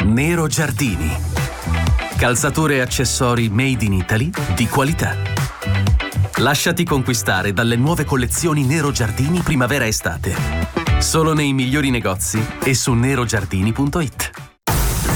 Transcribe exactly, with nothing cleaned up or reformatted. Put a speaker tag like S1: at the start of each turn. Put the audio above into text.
S1: Nero Giardini. Calzature e accessori made in Italy di qualità. Lasciati conquistare dalle nuove collezioni Nero Giardini primavera-estate. Solo nei migliori negozi e su nero giardini punto it.